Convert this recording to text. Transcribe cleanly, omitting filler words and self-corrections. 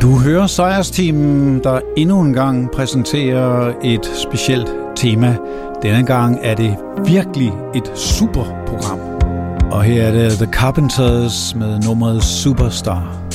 Du hører Sejrsteamen, der endnu en gang præsenterer et specielt tema. Denne gang er det virkelig et superprogram. Og her er det The Carpenters med nummeret Superstar.